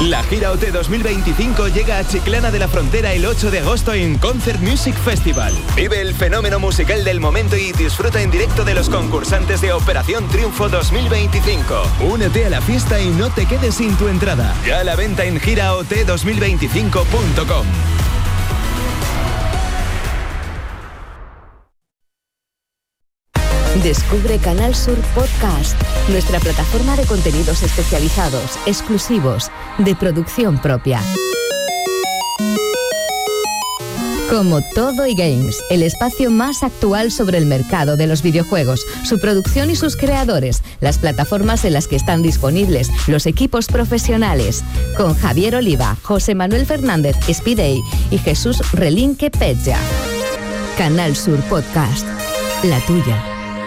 La gira OT 2025 llega a Chiclana de la Frontera el 8 de agosto en Concert Music Festival. Vive el fenómeno musical del momento y disfruta en directo de los concursantes de Operación Triunfo 2025. Únete a la fiesta y no te quedes sin tu entrada. Ya a la venta en giraot2025.com. Descubre Canal Sur Podcast, nuestra plataforma de contenidos especializados, exclusivos, de producción propia. Como Todo y Games, el espacio más actual sobre el mercado de los videojuegos, su producción y sus creadores, las plataformas en las que están disponibles, los equipos profesionales. Con Javier Oliva, José Manuel Fernández Espidey y Jesús Relinque Pecha. Canal Sur Podcast, la tuya.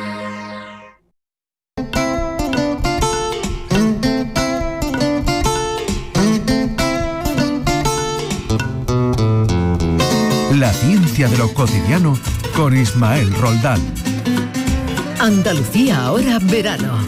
La ciencia de lo cotidiano con Ismael Roldán. Andalucía ahora verano.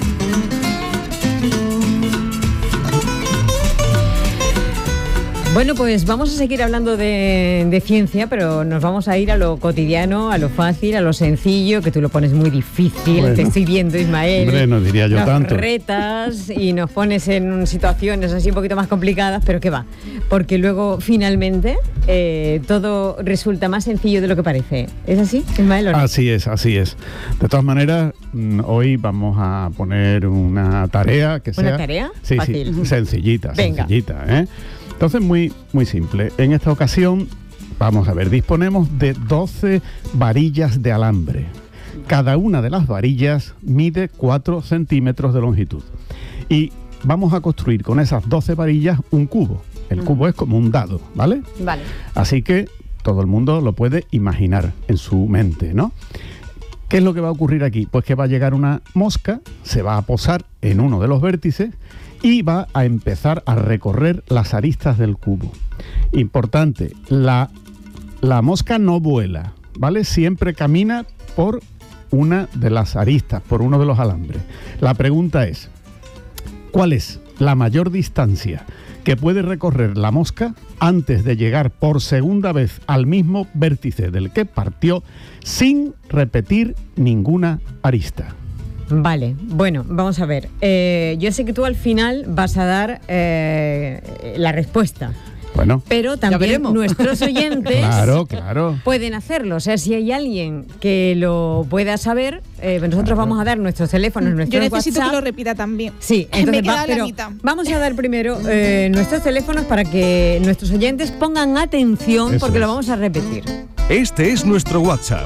Bueno, pues vamos a seguir hablando de ciencia, pero nos vamos a ir a lo cotidiano, a lo fácil, a lo sencillo, que tú lo pones muy difícil. Bueno, te estoy viendo, Ismael. Hombre, no diría yo tanto. Nos retas y nos pones en situaciones así un poquito más complicadas, pero ¿qué va? Porque luego, finalmente, todo resulta más sencillo de lo que parece. ¿Es así, Ismael, o no? Así es, así es. De todas maneras, hoy vamos a poner una tarea que sea... ¿Una tarea? Sí, fácil. Sí, sencillita, Venga. Sencillita, ¿eh? Entonces, muy simple. En esta ocasión, vamos a ver, disponemos de 12 varillas de alambre. Cada una de las varillas mide 4 centímetros de longitud. Y vamos a construir con esas 12 varillas un cubo. El cubo es como un dado, ¿vale? Vale. Así que todo el mundo lo puede imaginar en su mente, ¿no? ¿Qué es lo que va a ocurrir aquí? Pues que va a llegar una mosca, se va a posar en uno de los vértices y va a empezar a recorrer las aristas del cubo. Importante, la mosca no vuela, ¿vale? Siempre camina por una de las aristas, por uno de los alambres. La pregunta es, ¿cuál es la mayor distancia que puede recorrer la mosca antes de llegar por segunda vez al mismo vértice del que partió sin repetir ninguna arista? Vale, bueno, vamos a ver. Yo sé que tú al final vas a dar la respuesta. Bueno, pero también nuestros oyentes claro. pueden hacerlo. O sea, si hay alguien que lo pueda saber, nosotros vamos a dar nuestros teléfonos, nuestros Yo necesito WhatsApp. que lo repita también. Sí, entonces pero vamos a dar primero nuestros teléfonos para que nuestros oyentes pongan atención. Eso porque lo vamos a repetir. Este es nuestro WhatsApp,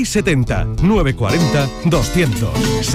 670-940-200.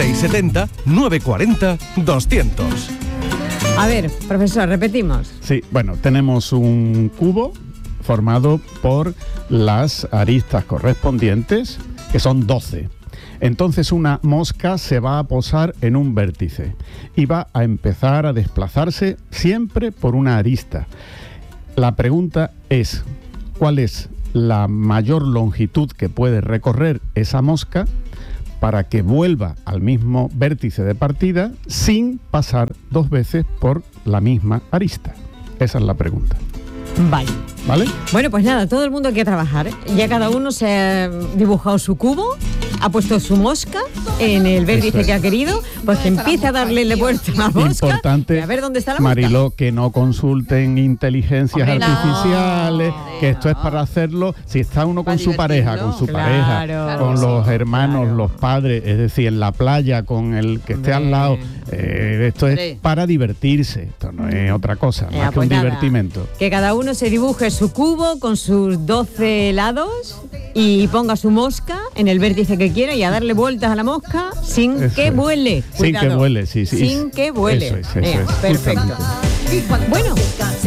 670-940-200. A ver, profesor, repetimos. Sí, bueno, tenemos un cubo formado por las aristas correspondientes, que son 12. Entonces una mosca se va a posar en un vértice y va a empezar a desplazarse siempre por una arista. La pregunta es, ¿cuál es la mayor longitud que puede recorrer esa mosca para que vuelva al mismo vértice de partida sin pasar 2 veces por la misma arista? Esa es la pregunta. Vale. ¿Vale? Bueno, pues nada, todo el mundo aquí a trabajar. Ya cada uno se ha dibujado su cubo, ha puesto su mosca en el vértice que ha querido, pues que empiece a darle vuelta a la mosca. Importante, y a ver dónde está la mosca. Mariló, que no consulten inteligencias artificiales, que esto es para hacerlo si está uno con su pareja, con los hermanos, los padres, es decir, en la playa, con el que esté al lado. Esto es para divertirse, esto no es otra cosa, más que un divertimento. Que cada uno se dibuje su cubo con sus 12 lados y ponga su mosca en el vértice que quiera y a darle vueltas a la mosca sin que vuele. Sin que vuele, sí. Sin que vuele. Eso es. Perfecto. Bueno.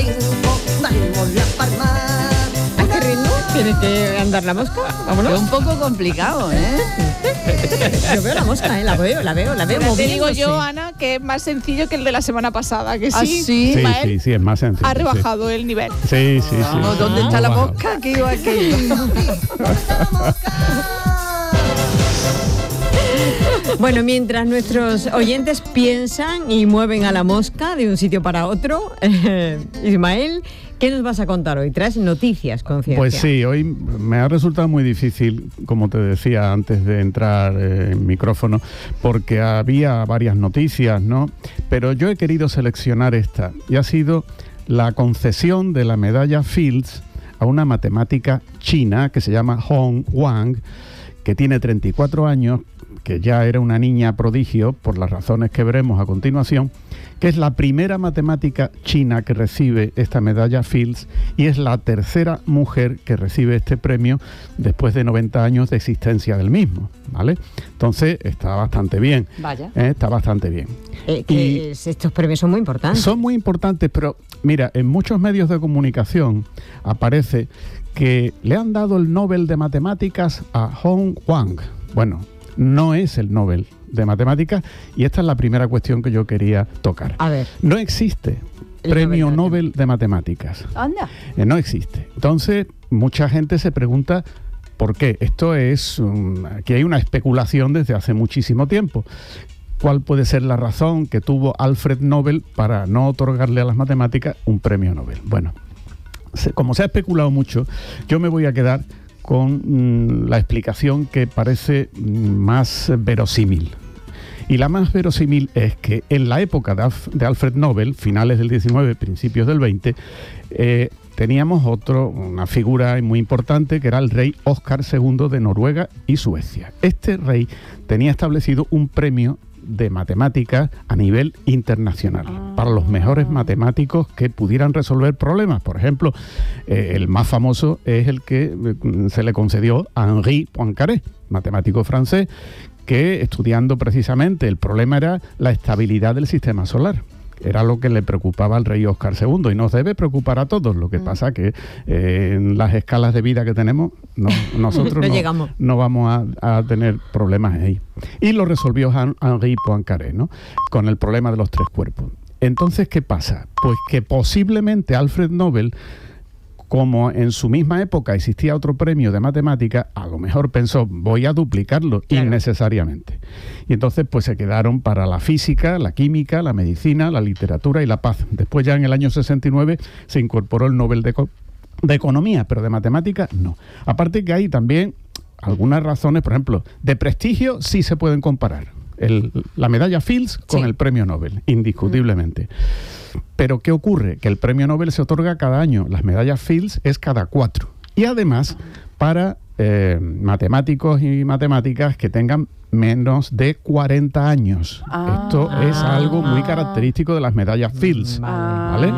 ¿A qué ritmo tiene que andar la mosca? Vámonos. Es un poco complicado, ¿eh? Yo veo la mosca, la veo moviéndose. Te digo yo, Ana, que es más sencillo que el de la semana pasada, que sí. Sí, es más sencillo. Ha rebajado el nivel. Sí. ¿Dónde está la mosca? Que iba aquello. Bueno, mientras nuestros oyentes piensan y mueven a la mosca de un sitio para otro, Ismael, ¿qué nos vas a contar hoy? ¿Traes noticias con ciencia? Pues sí, hoy me ha resultado muy difícil, como te decía antes de entrar en micrófono, porque había varias noticias, ¿no? Pero yo he querido seleccionar esta, y ha sido la concesión de la medalla Fields a una matemática china que se llama Hong Wang, que tiene 34 años, que ya era una niña prodigio, por las razones que veremos a continuación, que es la primera matemática china que recibe esta medalla Fields y es la tercera mujer que recibe este premio después de 90 años de existencia del mismo, ¿vale? Entonces está bastante bien. Vaya. Está bastante bien. Estos premios son muy importantes. Son muy importantes, pero mira, en muchos medios de comunicación aparece que le han dado el Nobel de Matemáticas a Hong Wang. Bueno, no es el Nobel de Matemáticas y esta es la primera cuestión que yo quería tocar. A ver. No existe premio Nobel de Matemáticas. Anda. No existe. Entonces, mucha gente se pregunta por qué. Esto es... aquí hay una especulación desde hace muchísimo tiempo. ¿Cuál puede ser la razón que tuvo Alfred Nobel para no otorgarle a las matemáticas un premio Nobel? Bueno, como se ha especulado mucho, yo me voy a quedar con la explicación que parece más verosímil. Y la más verosímil es que en la época de Alfred Nobel, finales del 19, principios del 20, teníamos una figura muy importante que era el rey Óscar II de Noruega y Suecia. Este rey tenía establecido un premio de matemáticas a nivel internacional para los mejores matemáticos que pudieran resolver problemas. Por ejemplo, el más famoso es el que se le concedió a Henri Poincaré, matemático francés, que estudiando precisamente el problema era la estabilidad del sistema solar. Era lo que le preocupaba al rey Óscar II y nos debe preocupar a todos. Lo que pasa que en las escalas de vida que tenemos, nosotros no vamos a tener problemas ahí. Y lo resolvió Henri Poincaré, ¿no? Con el problema de los tres cuerpos. Entonces, ¿qué pasa? Pues que posiblemente Alfred Nobel, como en su misma época existía otro premio de matemática, a lo mejor pensó, voy a duplicarlo innecesariamente. Y entonces pues se quedaron para la física, la química, la medicina, la literatura y la paz. Después ya en el año 69 se incorporó el Nobel de Economía, pero de matemática no. Aparte que hay también algunas razones, por ejemplo, de prestigio sí se pueden comparar. La medalla Fields con el premio Nobel, indiscutiblemente. Pero ¿qué ocurre? Que el premio Nobel se otorga cada año, las medallas Fields es cada 4. Y además, para matemáticos y matemáticas que tengan menos de 40 años. Esto es algo muy característico de las medallas Fields. ¿Vale?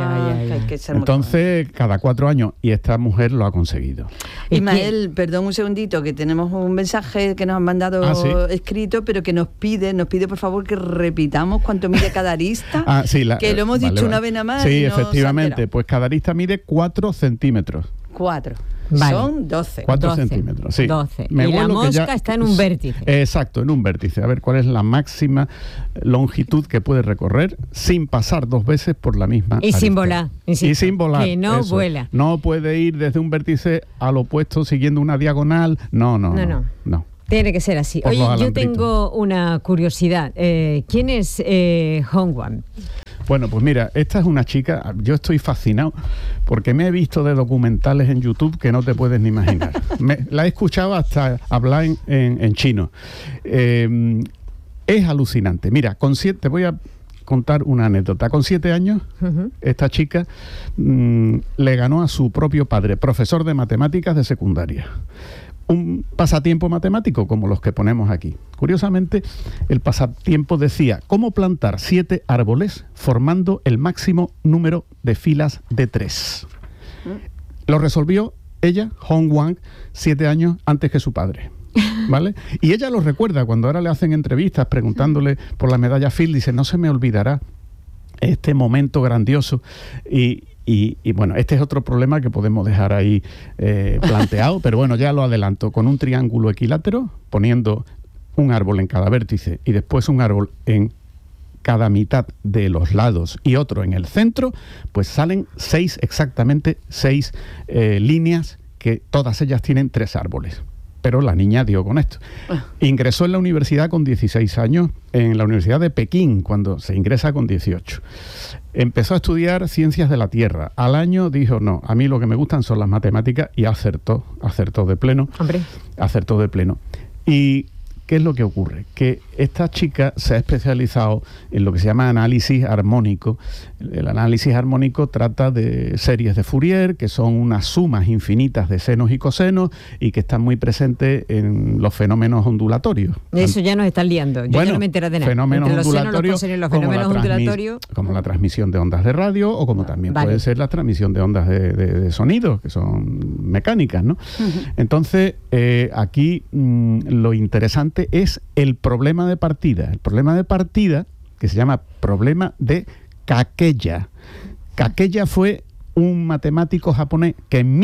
Entonces, cada 4 años, y esta mujer lo ha conseguido. Ismael, perdón un segundito, que tenemos un mensaje que nos han mandado escrito, pero que nos pide por favor que repitamos cuánto mide cada arista. Que lo hemos dicho una vez nada más. Sí, efectivamente, pues cada arista mide 4 centímetros. 4. Vale. Son 12. 4 centímetros, sí. 12. Y la mosca está en un vértice. Exacto, en un vértice. A ver cuál es la máxima longitud que puede recorrer sin pasar 2 veces por la misma arista. Sin volar. Y sin volar. Que no vuela. No puede ir desde un vértice al opuesto siguiendo una diagonal. No. Tiene que ser así. Oye, yo tengo una curiosidad. ¿Quién es Hong Wang? Bueno, pues mira, esta es una chica, yo estoy fascinado porque me he visto de documentales en YouTube que no te puedes ni imaginar. La he escuchado hasta hablar en chino. Es alucinante. Mira, te voy a contar una anécdota. Con 7 años, esta chica le ganó a su propio padre, profesor de matemáticas de secundaria. Un pasatiempo matemático como los que ponemos aquí. Curiosamente, el pasatiempo decía cómo plantar 7 árboles formando el máximo número de filas de 3. Lo resolvió ella, Hong Wang, 7 años antes que su padre. ¿Vale? Y ella lo recuerda cuando ahora le hacen entrevistas preguntándole por la medalla Fields, dice, no se me olvidará este momento grandioso. Y bueno, este es otro problema que podemos dejar ahí planteado, pero bueno, ya lo adelanto, con un triángulo equilátero, poniendo un árbol en cada vértice y después un árbol en cada mitad de los lados y otro en el centro, pues salen exactamente 6 líneas que todas ellas tienen 3 árboles. pero la niña dio con esto. Ingresó en la universidad con 16 años, en la Universidad de Pekín, cuando se ingresa con 18. Empezó a estudiar ciencias de la Tierra. Al año dijo, no, a mí lo que me gustan son las matemáticas, y acertó de pleno. Hombre. Acertó de pleno. Y ¿qué es lo que ocurre? Que esta chica se ha especializado en lo que se llama análisis armónico. El análisis armónico trata de series de Fourier, que son unas sumas infinitas de senos y cosenos y que están muy presentes en los fenómenos ondulatorios. Eso ya nos están liando. Yo ya no me entero de nada. Fenómenos ondulatorios, los fenómenos ondulatorios, como la transmisión de ondas de radio, o como también puede ser la transmisión de ondas de sonido, que son mecánicas, ¿no? Entonces, aquí lo interesante es el problema de partida. El problema de partida, que se llama problema de Kakeya. Kakeya fue un matemático japonés que en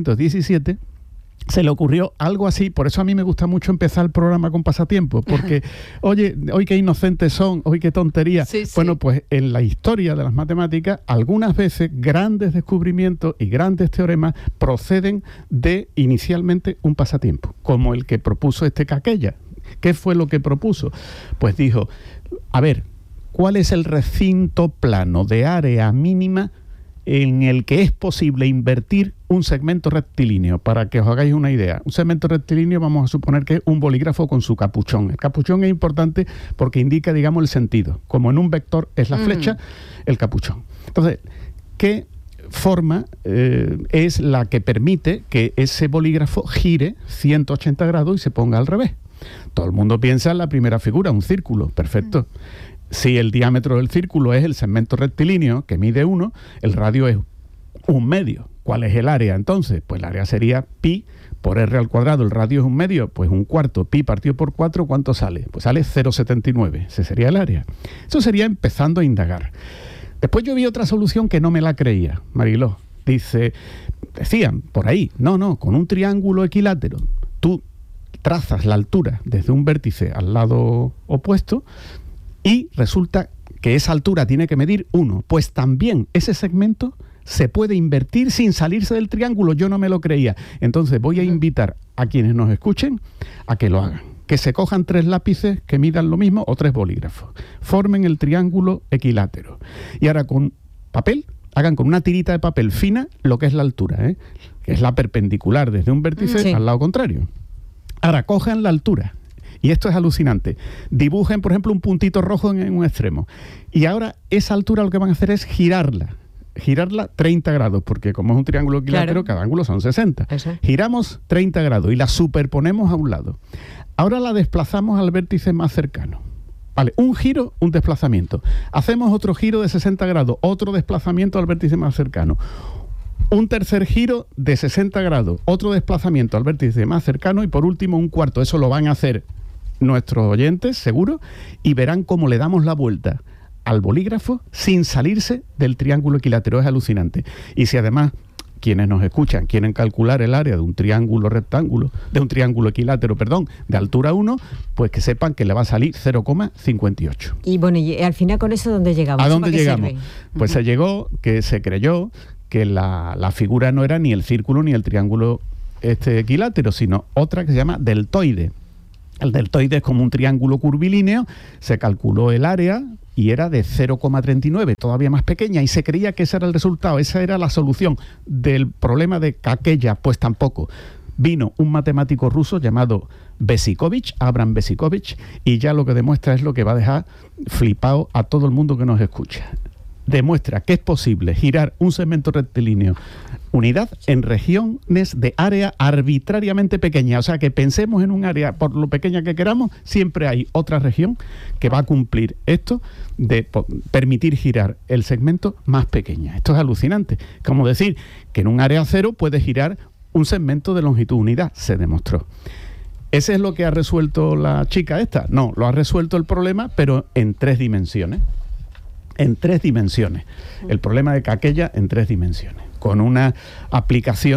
1917 se le ocurrió algo así. Por eso a mí me gusta mucho empezar el programa con pasatiempos, porque, oye, hoy qué inocentes son, hoy qué tontería. Sí, sí. Bueno, pues en la historia de las matemáticas, algunas veces grandes descubrimientos y grandes teoremas proceden de inicialmente un pasatiempo, como el que propuso este Kakeya. ¿Qué fue lo que propuso? Pues dijo, a ver, ¿cuál es el recinto plano de área mínima en el que es posible invertir un segmento rectilíneo? Para que os hagáis una idea, un segmento rectilíneo vamos a suponer que es un bolígrafo con su capuchón. El capuchón es importante porque indica, digamos, el sentido. Como en un vector es la flecha, el capuchón. Entonces, ¿qué forma es la que permite que ese bolígrafo gire 180 grados y se ponga al revés? Todo el mundo piensa en la primera figura, un círculo, perfecto. Si el diámetro del círculo es el segmento rectilíneo, que mide 1, el radio es 1/2. ¿Cuál es el área entonces? Pues el área sería pi por r al cuadrado. El radio es 1/2, pues 1/4. Pi partido por 4, ¿cuánto sale? Pues sale 0,79. Ese sería el área. Eso sería empezando a indagar. Después yo vi otra solución que no me la creía, Mariló. Decían por ahí, no, con un triángulo equilátero, tú trazas la altura desde un vértice al lado opuesto y resulta que esa altura tiene que medir 1. Pues también ese segmento se puede invertir sin salirse del triángulo. Yo no me lo creía. Entonces voy a invitar a quienes nos escuchen a que lo hagan. Que se cojan 3 lápices que midan lo mismo o 3 bolígrafos. Formen el triángulo equilátero. Y ahora con papel, hagan con una tirita de papel fina lo que es la altura, que es la perpendicular desde un vértice al lado contrario. Ahora, cojan la altura, y esto es alucinante. Dibujen, por ejemplo, un puntito rojo en un extremo. Y ahora, esa altura lo que van a hacer es girarla 30 grados, porque como es un triángulo equilátero, cada ángulo son 60. Eso. Giramos 30 grados y la superponemos a un lado. Ahora la desplazamos al vértice más cercano. Vale, un giro, un desplazamiento. Hacemos otro giro de 60 grados, otro desplazamiento al vértice más cercano. Un tercer giro de 60 grados, otro desplazamiento al vértice más cercano y por último un cuarto. Eso lo van a hacer nuestros oyentes, seguro, y verán cómo le damos la vuelta al bolígrafo sin salirse del triángulo equilátero. Es alucinante. Y si además quienes nos escuchan quieren calcular el área de un triángulo equilátero, de altura 1, pues que sepan que le va a salir 0,58. Y bueno, y al final con eso, ¿dónde llegamos? ¿A dónde llegamos? Pues se llegó que se creyó que la figura no era ni el círculo ni el triángulo equilátero, sino otra que se llama deltoide. El deltoide es como un triángulo curvilíneo, se calculó el área y era de 0,39, todavía más pequeña, y se creía que ese era el resultado, esa era la solución del problema de Kakeya. Pues tampoco. Vino un matemático ruso llamado Besicovich, Abram Besicovich, y ya lo que demuestra es lo que va a dejar flipado a todo el mundo que nos escucha. Demuestra que es posible girar un segmento rectilíneo unidad en regiones de área arbitrariamente pequeña. O sea, que pensemos en un área, por lo pequeña que queramos, siempre hay otra región que va a cumplir esto de permitir girar el segmento más pequeña. Esto es alucinante. Como decir que en un área cero puede girar un segmento de longitud unidad. Se demostró. ¿Ese es lo que ha resuelto la chica esta? No, lo ha resuelto el problema, pero en 3 dimensiones. En 3 dimensiones. El problema de Kakeya en 3 dimensiones. Con unas aplicaciones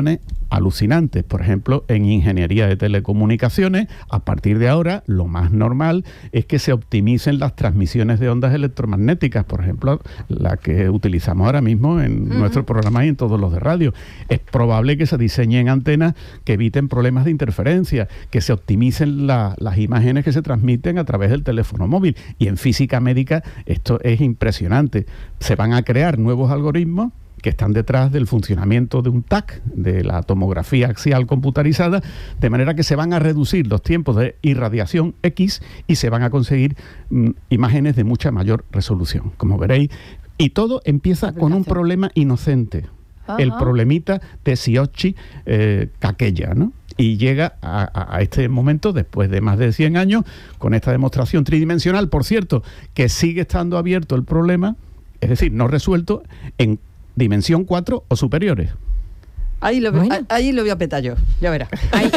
alucinantes. Por ejemplo, en ingeniería de telecomunicaciones, a partir de ahora, lo más normal es que se optimicen las transmisiones de ondas electromagnéticas, por ejemplo, la que utilizamos ahora mismo en nuestro programa y en todos los de radio. Es probable que se diseñen antenas que eviten problemas de interferencia, que se optimicen las imágenes que se transmiten a través del teléfono móvil. Y en física médica esto es impresionante. Se van a crear nuevos algoritmos que están detrás del funcionamiento de un TAC, de la tomografía axial computarizada, de manera que se van a reducir los tiempos de irradiación X y se van a conseguir imágenes de mucha mayor resolución, como veréis. Y todo empieza con un problema inocente, el problemita de Shiochi Kakeya, ¿no? Y llega a este momento, después de más de 100 años, con esta demostración tridimensional, por cierto, que sigue estando abierto el problema, es decir, no resuelto, en dimensión 4 o superiores. Ahí lo voy a petar yo, ya verás.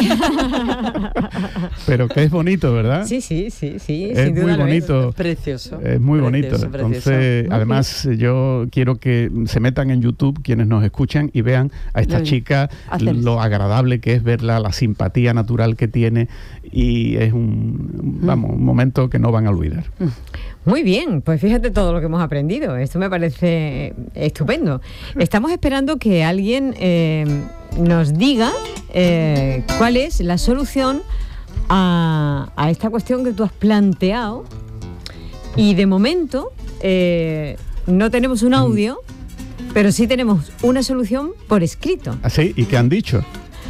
Pero que es bonito, ¿verdad? Sí. Es muy bonito. Es precioso. Es muy bonito. Entonces, además, yo quiero que se metan en YouTube quienes nos escuchan y vean a esta chica, lo agradable que es verla, la simpatía natural que tiene, y es un momento que no van a olvidar. Muy bien, pues fíjate todo lo que hemos aprendido. Esto me parece estupendo. Estamos esperando que alguien nos diga cuál es la solución a esta cuestión que tú has planteado. Y de momento no tenemos un audio, pero sí tenemos una solución por escrito. ¿Ah, sí? ¿Y qué han dicho?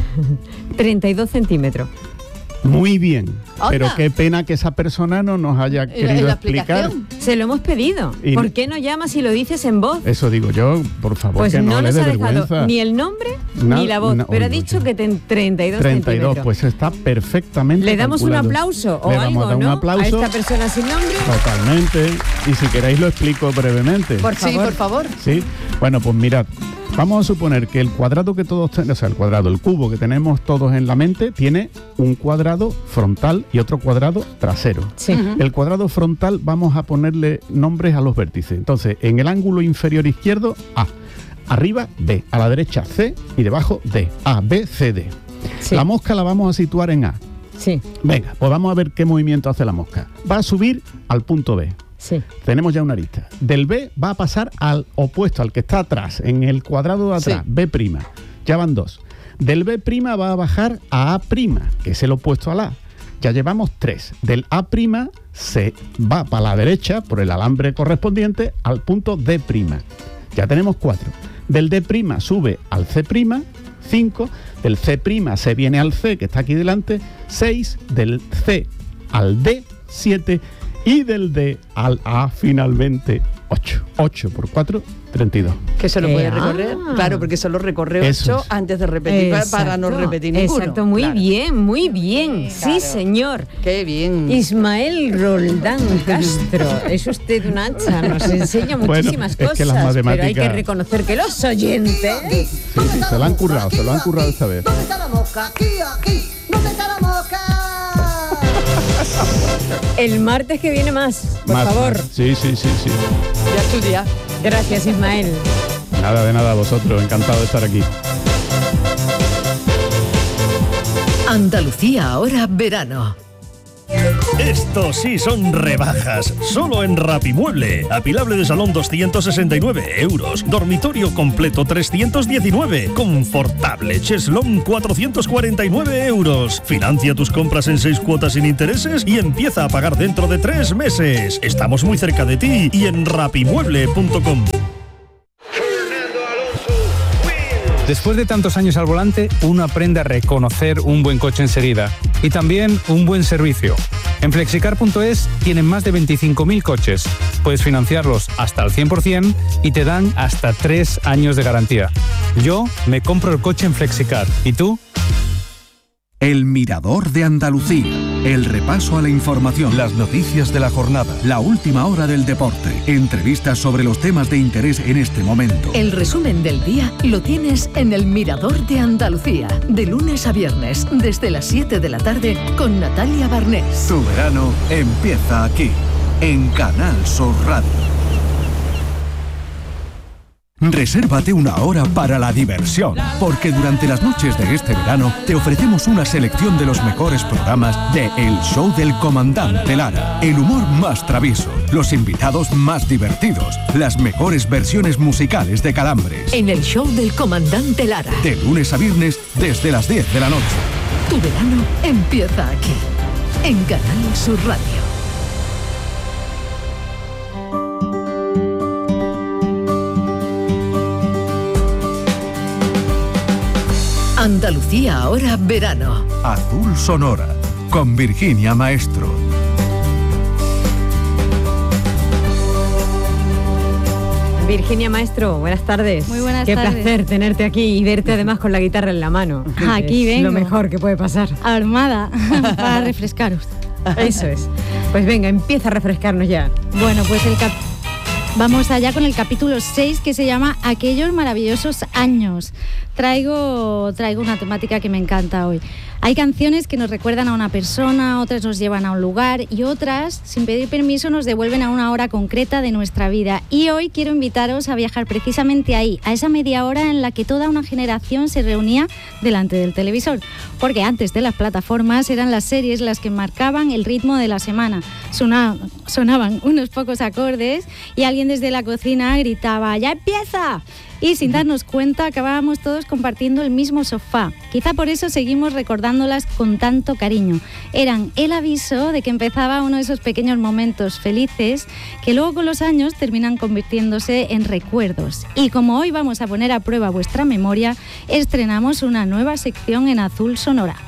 32 centímetros. Muy bien. Pero qué pena que esa persona no nos haya querido explicar. Se lo hemos pedido. ¿Por qué no llamas y lo dices en voz? Eso digo yo, por favor, pues que no le dé vergüenza. Pues no nos ha dejado ni el nombre ni la voz, pero ha dicho que 32 centímetros. Pues está perfectamente ¿Le damos calculado. Un aplauso o Le algo, vamos a dar un aplauso a esta persona sin nombre? Totalmente. Y si queréis lo explico brevemente. Por favor. Sí, por favor. Sí. Bueno, pues mirad. Vamos a suponer que el cuadrado que todos tenemos, el cubo que tenemos todos en la mente, tiene un cuadrado frontal y otro cuadrado trasero. Sí. El cuadrado frontal vamos a ponerle nombres a los vértices. Entonces, en el ángulo inferior izquierdo, A. Arriba, B. A la derecha, C. Y debajo, D. A, B, C, D. Sí. La mosca la vamos a situar en A. Sí. Venga, pues v'amos a ver qué movimiento hace la mosca. Va a subir al punto B. Sí. Tenemos ya una lista. Del B va a pasar al opuesto, al que está atrás, en el cuadrado de atrás, sí. B'. Ya van 2. Del B' va a bajar a A', que es el opuesto al A. Ya llevamos 3. Del A' se va para la derecha, por el alambre correspondiente, al punto D'. Ya tenemos 4. Del D' sube al C', 5. Del C' se viene al C, que está aquí delante, 6. Del C al D, 7. Y del D al A finalmente 8. 8 por 4, 32. Que se lo puede recorrer. Claro, porque solo recorre 8 antes de repetir. Exacto. Para no repetir ninguno. Exacto, muy bien, muy bien. Sí, claro. Señor. Qué bien. Ismael Roldán Castro. Es usted un hacha, nos enseña muchísimas cosas. Que las matemáticas... Pero hay que reconocer que los oyentes... Sí, se lo han currado esta vez. ¿Dónde está la mosca? Aquí. ¿Dónde está la mosca? El martes que viene más, por favor. Sí. Ya es tu día. Gracias, Ismael. Nada de nada a vosotros, encantado de estar aquí. Andalucía ahora verano. Estos sí son rebajas, solo en Rapimueble. Apilable de salón 269 euros, dormitorio completo 319, confortable cheslón 449 euros. Financia tus compras en 6 cuotas sin intereses y empieza a pagar dentro de 3 meses. Estamos muy cerca de ti y en rapimueble.com. Después de tantos años al volante, uno aprende a reconocer un buen coche enseguida y también un buen servicio. En Flexicar.es tienen más de 25.000 coches. Puedes financiarlos hasta el 100% y te dan hasta 3 años de garantía. Yo me compro el coche en Flexicar. ¿Y tú? El Mirador de Andalucía. El repaso a la información, las noticias de la jornada, la última hora del deporte, entrevistas sobre los temas de interés en este momento. El resumen del día lo tienes en El Mirador de Andalucía, de lunes a viernes, desde las 7 de la tarde, con Natalia Barnés. Tu verano empieza aquí, en Canal Sur Radio. Resérvate una hora para la diversión, porque durante las noches de este verano te ofrecemos una selección de los mejores programas de El Show del Comandante Lara. El humor más travieso, los invitados más divertidos, las mejores versiones musicales de Calambres. En El Show del Comandante Lara. De lunes a viernes desde las 10 de la noche. Tu verano empieza aquí, en Canal Sur Radio. Andalucía ahora verano. Azul Sonora, con Virginia Maestro. Virginia Maestro, buenas tardes. Muy buenas tardes. Qué placer tenerte aquí y verte además con la guitarra en la mano. Aquí vengo. Lo mejor que puede pasar. Armada, para refrescaros. Eso es. Pues venga, empieza a refrescarnos ya. Bueno, pues vamos allá con el capítulo 6, que se llama Aquellos maravillosos años. Traigo una temática que me encanta hoy. Hay canciones que nos recuerdan a una persona, otras nos llevan a un lugar y otras, sin pedir permiso, nos devuelven a una hora concreta de nuestra vida. Y hoy quiero invitaros a viajar precisamente ahí, a esa media hora en la que toda una generación se reunía delante del televisor. Porque antes de las plataformas eran las series las que marcaban el ritmo de la semana. Sonaban unos pocos acordes y alguien desde la cocina gritaba ¡ya empieza! Y sin darnos cuenta acabábamos todos compartiendo el mismo sofá. Quizá por eso seguimos recordándolas con tanto cariño. Eran el aviso de que empezaba uno de esos pequeños momentos felices que luego con los años terminan convirtiéndose en recuerdos. Y como hoy vamos a poner a prueba vuestra memoria, estrenamos una nueva sección en Azul Sonora.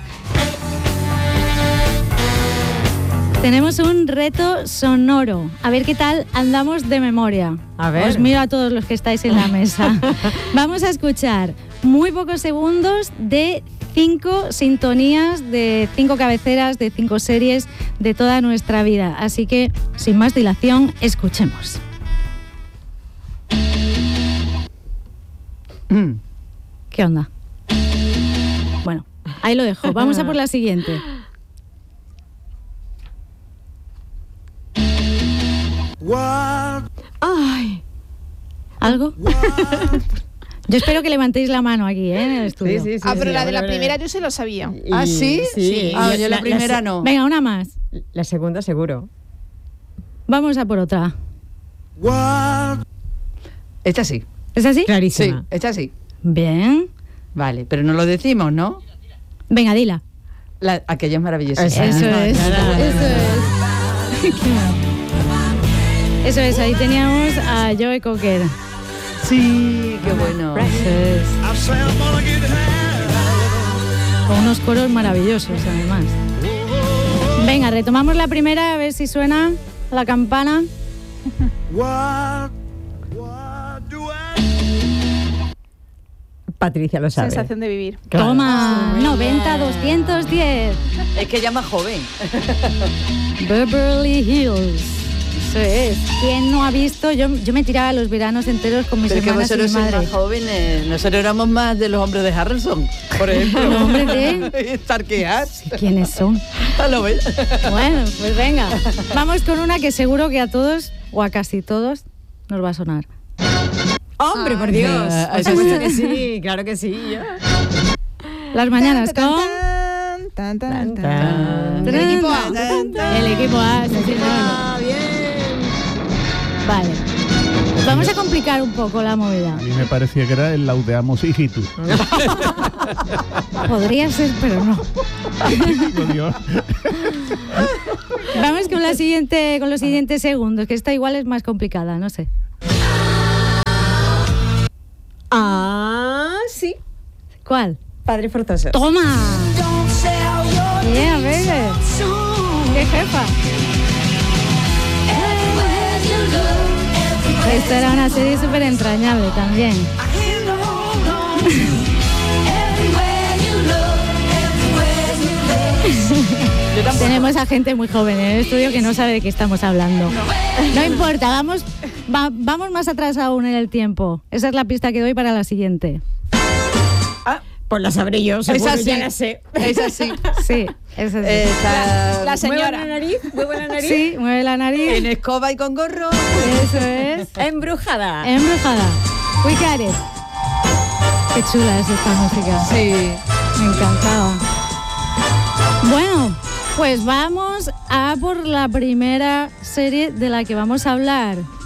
Tenemos un reto sonoro. A ver qué tal andamos de memoria. A ver. Os miro a todos los que estáis en la mesa. Vamos a escuchar muy pocos segundos de 5 sintonías, de 5 cabeceras, de 5 series de toda nuestra vida. Así que, sin más dilación, escuchemos. ¿Qué onda? Bueno, ahí lo dejo. Vamos a por la siguiente. ¡Ay! ¿Algo? Yo espero que levantéis la mano aquí, en el estudio. Sí, pero la de la primera yo se lo sabía. ¿Ah, sí? Sí. Yo la primera no. Venga, una más. La segunda seguro. Vamos a por otra. Esta sí. ¿Es así? Clarísima. Sí, esta sí. Bien. Vale, pero no lo decimos, ¿no? Venga, dila. Aquellos maravillosos. Eso es. Eso es, ahí teníamos a Joe Cocker. Sí, qué bueno. Con unos coros maravillosos, además. Venga, retomamos la primera, a ver si suena la campana. Patricia lo sabe. Sensación de vivir. Claro. Toma, 90-210. Es que ella más joven. Beverly Hills. Eso es. ¿Quién no ha visto? Yo me tiraba los veranos enteros con mis hermanas y mi madre. Más jóvenes. Nosotros éramos más de los hombres de Harrelson, por ejemplo. ¿Los hombres de? Starkear. Sí, ¿quiénes son? ¿Lo ves? Bueno, pues venga. Vamos con una que seguro que a todos, o a casi todos, nos va a sonar. ¡Hombre, por Dios! Por supuesto que sí, claro que sí. Las mañanas con... El equipo A. El equipo A. Bien. Vale. Vamos a complicar un poco la movida. A mí me parecía que era el Laudeamos Hijitus. Podría ser, pero no. Vamos con la siguiente, con los siguientes segundos, que esta igual es más complicada, no sé. Ah, sí. ¿Cuál? Padre Forzoso. ¡Toma! Yeah, baby. ¡Qué jefa! Esta era una serie súper entrañable también. Tenemos a gente muy joven en el estudio que no sabe de qué estamos hablando. No importa, vamos más atrás aún en el tiempo. Esa es la pista que doy para la siguiente. Pues la sabré yo, seguro, es así. ya la sé. Es así. Sí, es así. La señora. ¿Mueve la nariz? ¿Mueve la nariz? Sí, mueve la nariz. En escoba y con gorro. Eso es. Embrujada. Embrujada. We Got It. Qué chula es esta música. Sí. Me encantaba. Bueno, pues vamos a por la primera serie de la que vamos a hablar.